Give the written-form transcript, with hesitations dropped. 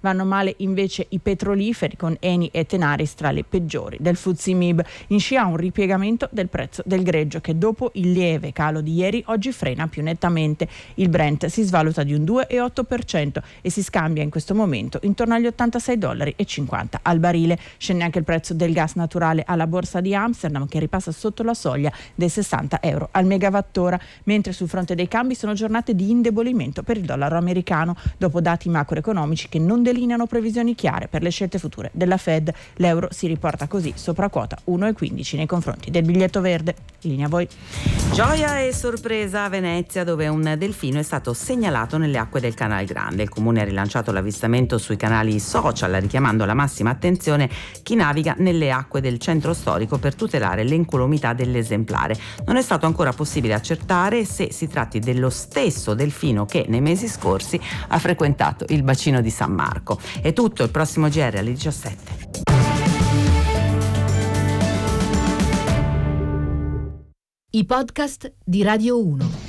Vanno male invece i petroliferi, con Eni e Tenaris tra le peggiori. Del FTSE MIB in scia un ripiegamento del prezzo del greggio che dopo il lieve calo di ieri oggi frena più nettamente. Il Brent si svaluta di un 2,8% e si scambia in questo momento intorno agli $86,50 al barile. Scende anche il prezzo del gas naturale alla borsa di Amsterdam, che ripassa sotto la soglia dei €60 al megawattora, mentre sul fronte dei cambi sono giornate di indebolimento per il dollaro americano dopo dati macroeconomici che non delineano previsioni chiare per le scelte future della Fed. L'euro si riporta così sopra quota 1,15 nei confronti del biglietto verde. Linea a voi. Gioia e sorpresa a Venezia, dove un delfino è stato segnalato nelle acque del Canal Grande. Il comune ha rilanciato l'avvistamento sui canali social, richiamando alla massima attenzione chi naviga nelle acque del centro storico per tutelare l'incolumità dell'esemplare. Non è stato ancora possibile accertare se si tratti dello stesso delfino che nei mesi scorsi ha frequentato il bacino di San Marco. È tutto, il prossimo GR alle 17. I podcast di Radio 1.